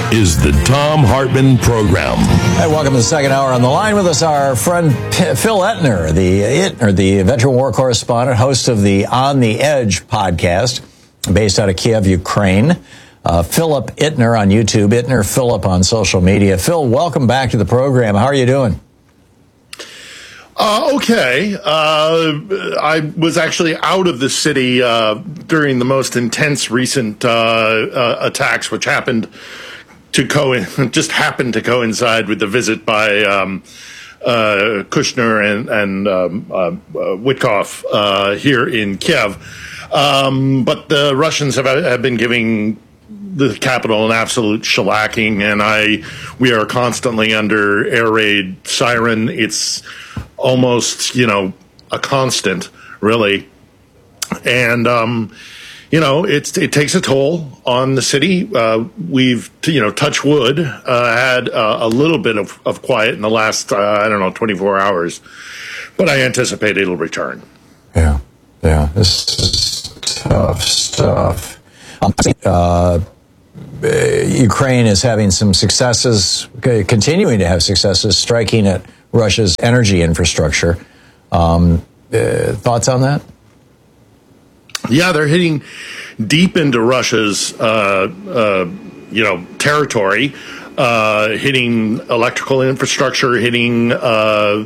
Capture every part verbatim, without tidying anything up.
is the Thom Hartmann Program. Hey, welcome to the second hour. On the line with us, our friend P- Phil Ittner, the Ittner, the veteran war correspondent, host of the On the Edge podcast, based out of Kiev, Ukraine. Uh, Philip Ittner on YouTube, Ittner Philip on social media. Phil, welcome back to the program. How are you doing? Uh, okay. Uh, I was actually out of the city uh, during the most intense recent uh, uh, attacks, which happened to co- just happened to coincide with the visit by um, uh, Kushner and, and um, uh, uh, Witkoff uh, here in Kiev. Um, but the Russians have, have been giving the capital an absolute shellacking, and I we are constantly under air raid siren. It's almost, you know, a constant, really. And, um, you know, it's, it takes a toll on the city. Uh, we've, you know, touch wood, uh, had uh, a little bit of, of quiet in the last, uh, I don't know, twenty-four hours, but I anticipate it'll return. Yeah, yeah, this is tough stuff. Um, uh, Ukraine is having some successes, continuing to have successes, striking at Russia's energy infrastructure. Um, uh, thoughts on that? Yeah, they're hitting deep into Russia's, uh, uh, you know, territory, uh, hitting electrical infrastructure, hitting uh,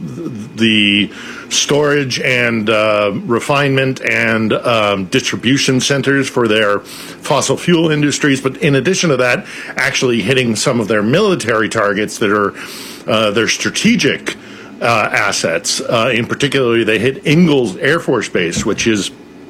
the storage and uh, refinement and um, distribution centers for their fossil fuel industries. But in addition to that, actually hitting some of their military targets that are uh, their strategic uh, assets. Uh, in particular, they hit Ingalls Air Force Base, which is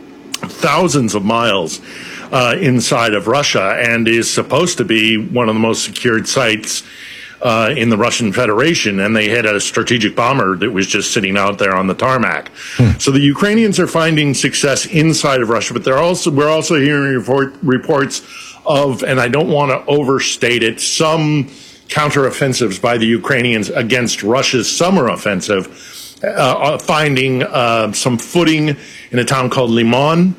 thousands of miles uh, inside of Russia and is supposed to be one of the most secured sites uh, in the Russian Federation. And they hit a strategic bomber that was just sitting out there on the tarmac. Hmm. So the Ukrainians are finding success inside of Russia, but they're also we're also hearing report, reports of, and I don't want to overstate it, some counteroffensives by the Ukrainians against Russia's summer offensive, uh, finding uh, some footing in a town called Liman,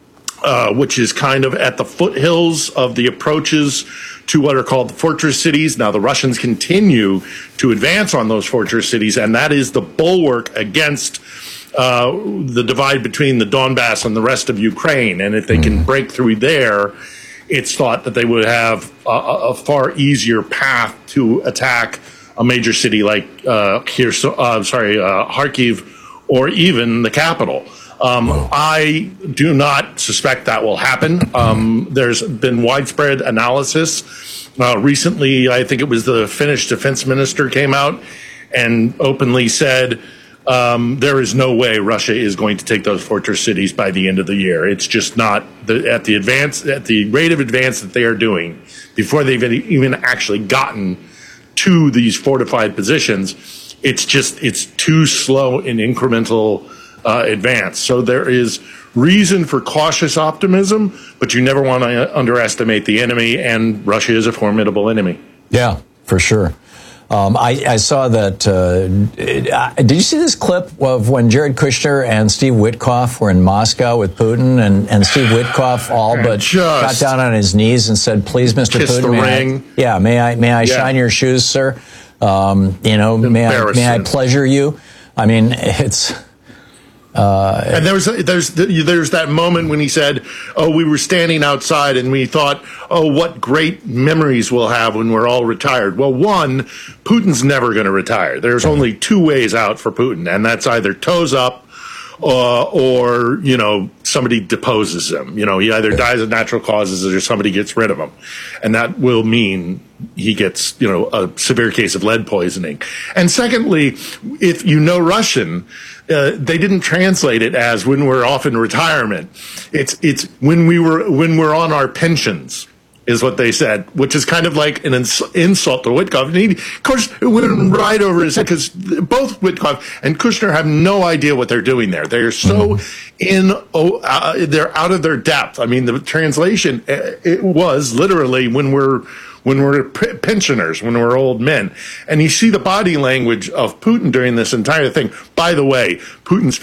uh, which is kind of at the foothills of the approaches to what are called the fortress cities. Now, the Russians continue to advance on those fortress cities, and that is the bulwark against uh, the divide between the Donbass and the rest of Ukraine. And if they can break through there, it's thought that they would have a, a far easier path to attack a major city like uh, here, uh, sorry, uh, Kharkiv, or even the capital. Um, I do not suspect that will happen. Um, there's been widespread analysis. Uh, recently, I think it was the Finnish defense minister came out and openly said um, there is no way Russia is going to take those fortress cities by the end of the year. It's just not the, at the advance at the rate of advance that they are doing before they've even actually gotten to these fortified positions. It's just it's too slow in incremental Uh, advance. So there is reason for cautious optimism, but you never want to underestimate the enemy, and Russia is a formidable enemy. Yeah, for sure. Um, I, I saw that. Uh, did you see this clip of when Jared Kushner and Steve Witkoff were in Moscow with Putin, and, and Steve Witkoff all but Just got down on his knees and said, "Please, Mister kiss Putin, the may ring. I, yeah, may I may I Yeah. shine your shoes, sir? Um, you know, may I may I pleasure you? I mean, it's." Uh, and there was there's there's that moment when he said, "Oh, we were standing outside and we thought, oh, what great memories we'll have when we're all retired." Well, one, Putin's never going to retire. There's only two ways out for Putin, and that's either toes up, uh, or you know somebody deposes him. You know, he either dies of natural causes or somebody gets rid of him, and that will mean he gets you know a severe case of lead poisoning. And secondly, if you know Russian. Uh, they didn't translate it as when we're off in retirement. It's it's when we were when we're on our pensions is what they said, which is kind of like an ins- insult to Witkoff. And he, of course, it went right over his head because both Witkoff and Kushner have no idea what they're doing there. They're so in oh, uh, they're out of their depth. I mean, the translation it was literally when we're. when we're p- pensioners, when we're old men. And you see the body language of Putin during this entire thing. By the way, Putin speaks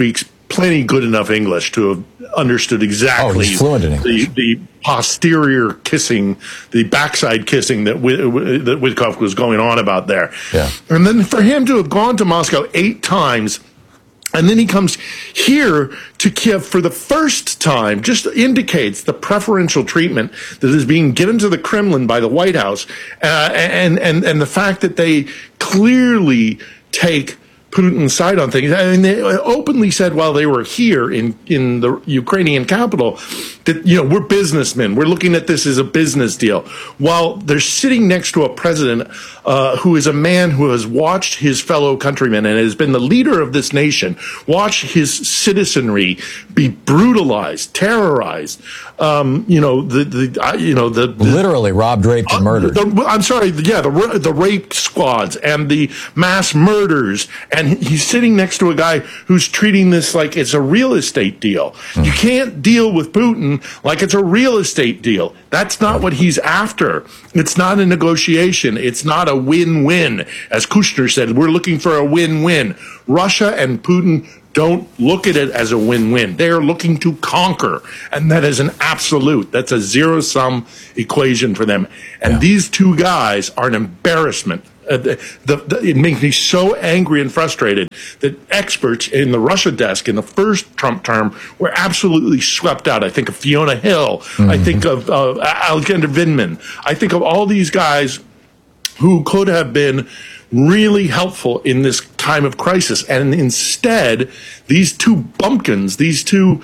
plenty good enough English to have understood exactly oh, he's fluent in English. The, the posterior kissing, the backside kissing that that Witkoff was going on about there. Yeah. And then for him to have gone to Moscow eight times, and then he comes here to Kiev for the first time, just indicates the preferential treatment that is being given to the Kremlin by the White House, uh, and, and, and the fact that they clearly take Putin's side on things. I mean, they openly said while they were here in, in the Ukrainian capital that, you know, we're businessmen. We're looking at this as a business deal. While they're sitting next to a president uh, who is a man who has watched his fellow countrymen and has been the leader of this nation, watch his citizenry be brutalized, terrorized. Um, you know, the, the uh, you know, the, the literally robbed, raped, and murdered. Uh, the, I'm sorry, yeah, the the rape squads and the mass murders, and he's sitting next to a guy who's treating this like it's a real estate deal. Mm. You can't deal with Putin like it's a real estate deal. That's not what he's after. It's not a negotiation. It's not a win-win. As Kushner said, we're looking for a win-win. Russia and Putin don't look at it as a win-win. They are looking to conquer, and that is an absolute. That's a zero-sum equation for them. And yeah. these two guys are an embarrassment. Uh, the, the, the, it makes me so angry and frustrated that experts in the Russia desk in the first Trump term were absolutely swept out. I think of Fiona Hill. Mm-hmm. I think of uh, Alexander Vindman. I think of all these guys who could have been really helpful in this time of crisis. And instead, these two bumpkins, these two,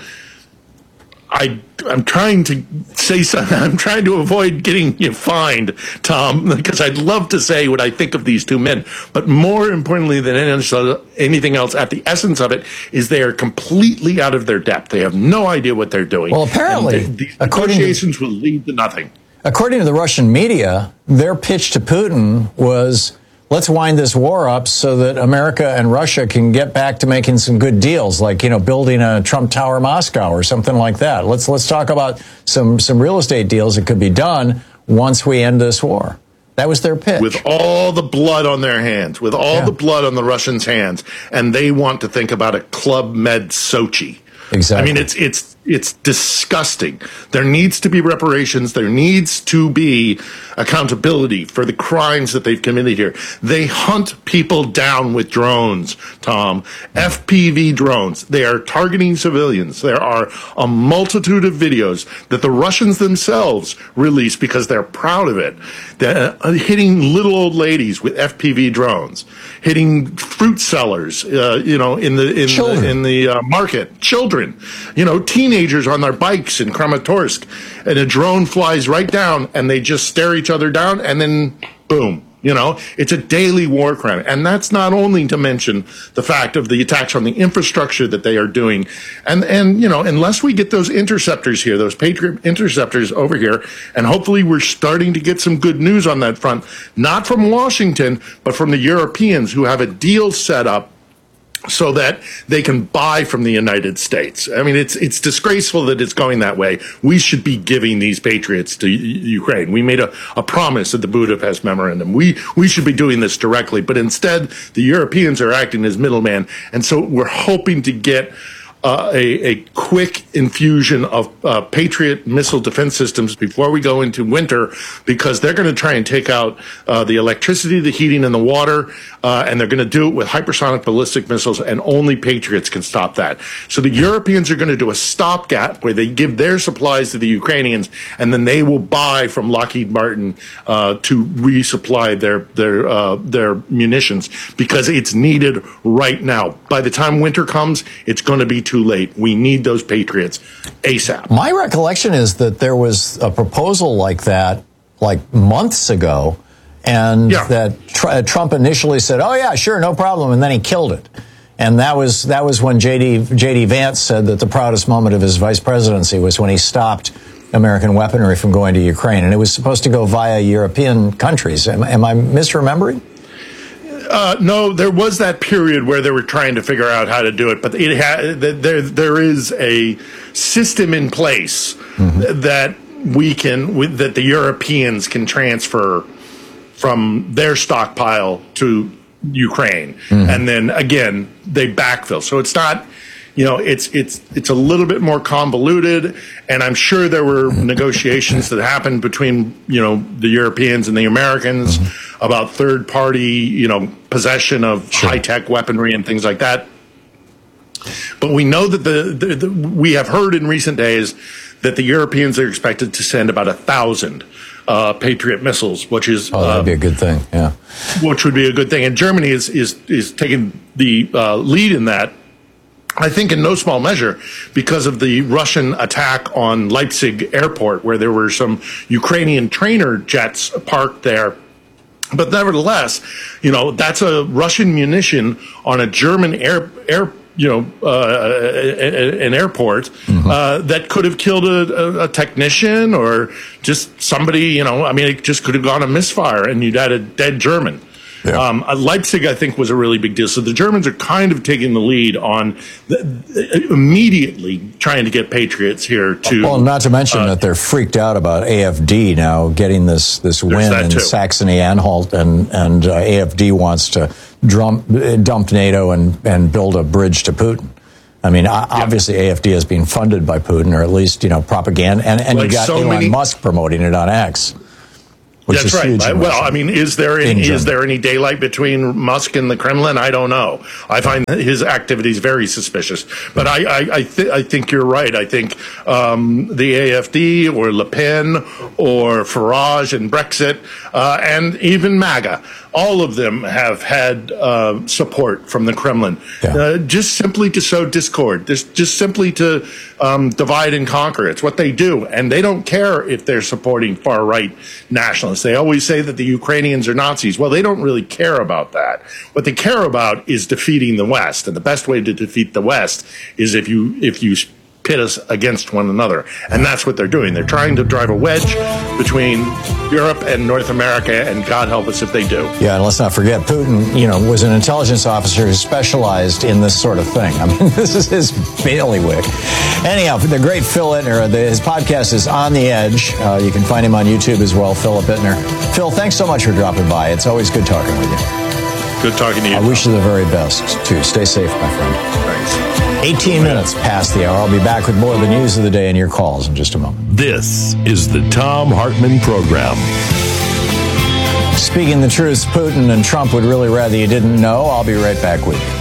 I, I'm trying to say something, I'm trying to avoid getting you fined, Tom, because I'd love to say what I think of these two men. But more importantly than anything else, at the essence of it, is they are completely out of their depth. They have no idea what they're doing. Well, apparently, and these negotiations to, will lead to nothing. According to the Russian media, their pitch to Putin was, let's wind this war up so that America and Russia can get back to making some good deals, like, you know, building a Trump Tower Moscow or something like that. Let's let's talk about some some real estate deals that could be done once we end this war. That was their pitch. With all the blood on their hands, with all yeah. the blood on the Russians' hands, and they want to think about a Club Med Sochi. Exactly. I mean, it's it's it's disgusting. There needs to be reparations. There needs to be accountability for the crimes that they've committed here. They hunt people down with drones, Tom. F P V drones. They are targeting civilians. There are a multitude of videos that the Russians themselves release because they're proud of it. They're hitting little old ladies with F P V drones, hitting fruit sellers, uh, you know, in the in Children. the, in the uh, market. Children, you know, teenagers on their bikes in Kramatorsk, and a drone flies right down, and they just stare each other down, and then boom. You know, it's a daily war crime. And that's not only to mention the fact of the attacks on the infrastructure that they are doing. And, and you know, unless we get those interceptors here, those Patriot interceptors over here, and hopefully we're starting to get some good news on that front, not from Washington, but from the Europeans who have a deal set up so that they can buy from the United States. I mean, it's it's disgraceful that it's going that way. We should be giving these Patriots to Ukraine. We made a, a promise at the Budapest Memorandum. We we should be doing this directly, but instead the Europeans are acting as middlemen, and so we're hoping to get Uh, a, a quick infusion of uh, Patriot missile defense systems before we go into winter, because they're going to try and take out uh, the electricity, the heating, and the water, uh, and they're going to do it with hypersonic ballistic missiles, and only Patriots can stop that. So the Europeans are going to do a stopgap where they give their supplies to the Ukrainians, and then they will buy from Lockheed Martin uh, to resupply their their uh, their munitions, because it's needed right now. By the time winter comes, it's going to be too late. We need those Patriots ASAP. My recollection is that there was a proposal like that like months ago, and yeah. that tr- Trump initially said, oh yeah, sure, no problem, and then he killed it. And that was that was when J D J D Vance said that the proudest moment of his vice presidency was when he stopped American weaponry from going to Ukraine, and it was supposed to go via European countries. Am, am I misremembering? Uh, no, there was that period where they were trying to figure out how to do it, but it ha- there there is a system in place mm-hmm. that we can that the Europeans can transfer from their stockpile to Ukraine, mm-hmm. and then again they backfill. So it's not you know, it's it's it's a little bit more convoluted, and I'm sure there were negotiations that happened between, you know, the Europeans and the Americans mm-hmm. about third party, you know, possession of sure. high tech weaponry and things like that. But we know that the, the, the we have heard in recent days that the Europeans are expected to send about a thousand uh, Patriot missiles, which is oh, that'd uh, be a good thing, yeah. Which would be a good thing, and Germany is is is taking the uh, lead in that. I think in no small measure because of the Russian attack on Leipzig airport, where there were some Ukrainian trainer jets parked there. But nevertheless, you know, that's a Russian munition on a German air air. you know, uh, an airport mm-hmm. uh, that could have killed a, a technician or just somebody, you know, I mean, it just could have gone a misfire and you'd had a dead German. Yeah. Um, Leipzig, I think, was a really big deal. So the Germans are kind of taking the lead on the, immediately trying to get Patriots here to. Well, not to mention uh, that they're freaked out about A F D now getting this this win in Saxony-Anhalt, and and uh, A F D wants to drum, dump NATO and and build a bridge to Putin. I mean, yeah. obviously A F D is being funded by Putin, or at least, you know, propaganda, and and like you got so Elon many- Musk promoting it on X. That's right. I, well, I mean, is there any, is there any daylight between Musk and the Kremlin? I don't know. I find his activities very suspicious. But I I, I, th- I think you're right. I think um, the A F D or Le Pen or Farage and Brexit uh, and even MAGA, all of them have had uh, support from the Kremlin, yeah. uh, just simply to sow discord, just, just simply to um, divide and conquer. It's what they do. And they don't care if they're supporting far-right nationalists. They always say that the Ukrainians are Nazis. Well, they don't really care about that. What they care about is defeating the West. And the best way to defeat the West is if you if you pit us against one another. And that's what they're doing. They're trying to drive a wedge between Europe and North America, and God help us if they do. Yeah, and let's not forget, Putin, you know, was an intelligence officer who specialized in this sort of thing. I mean, this is his bailiwick. Anyhow, the great Phil Ittner, the, his podcast is On the Edge. Uh, you can find him on YouTube as well, Philip Ittner. Phil, thanks so much for dropping by. It's always good talking with you. Good talking to you. I wish you the very best, too. Stay safe, my friend. Thanks. eighteen minutes past the hour. I'll be back with more of the news of the day and your calls in just a moment. This is the Thom Hartmann Program. Speaking the truth, Putin and Trump would really rather you didn't know. I'll be right back with you.